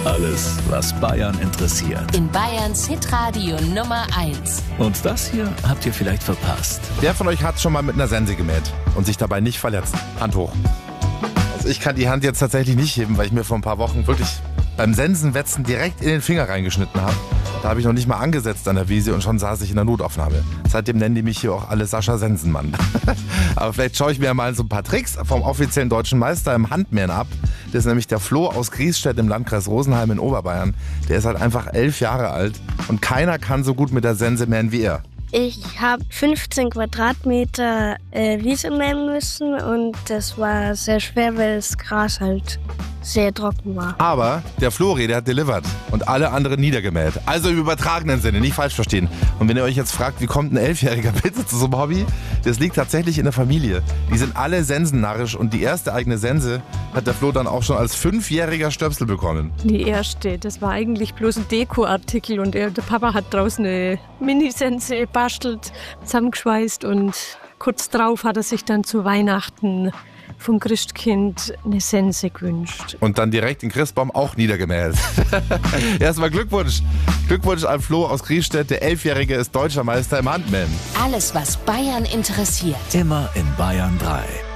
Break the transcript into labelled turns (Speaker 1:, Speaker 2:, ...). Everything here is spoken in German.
Speaker 1: Alles, was Bayern interessiert.
Speaker 2: In Bayerns Hitradio Nummer 1.
Speaker 1: Und das hier habt ihr vielleicht verpasst.
Speaker 3: Wer von euch hat schon mal mit einer Sense gemäht und sich dabei nicht verletzt? Hand hoch. Also ich kann die Hand jetzt tatsächlich nicht heben, weil ich mir vor ein paar Wochen wirklich beim Sensenwetzen direkt in den Finger reingeschnitten habe. Da habe ich noch nicht mal angesetzt an der Wiese und schon saß ich in der Notaufnahme. Seitdem nennen die mich hier auch alle Sascha Sensenmann. Aber vielleicht schaue ich mir mal so ein paar Tricks vom offiziellen deutschen Meister im Handmähen ab. Das ist nämlich der Flo aus Griesstedt im Landkreis Rosenheim in Oberbayern. Der ist halt einfach 11 Jahre alt und keiner kann so gut mit der Sense mähen wie er.
Speaker 4: Ich habe 15 Quadratmeter Wiese mähen müssen und das war sehr schwer, weil das Gras halt sehr trocken war.
Speaker 3: Aber der Flori, der hat delivered und alle anderen niedergemäht. Also im übertragenen Sinne, nicht falsch verstehen. Und wenn ihr euch jetzt fragt, wie kommt ein 11-Jähriger bitte zu so einem Hobby? Das liegt tatsächlich in der Familie. Die sind alle sensennarrisch und die erste eigene Sense hat der Flo dann auch schon als 5-jähriger Stöpsel bekommen.
Speaker 5: Die erste, das war eigentlich bloß ein Dekoartikel und der Papa hat draußen eine Minisense bastelt, zusammengeschweißt und kurz drauf hat er sich dann zu Weihnachten vom Christkind eine Sense gewünscht.
Speaker 3: Und dann direkt den Christbaum auch niedergemäht. Erstmal Glückwunsch. Glückwunsch an Flo aus Griesstedt. Der 11-Jährige ist deutscher Meister im Handmähen.
Speaker 2: Alles, was Bayern interessiert.
Speaker 1: Immer in Bayern 3.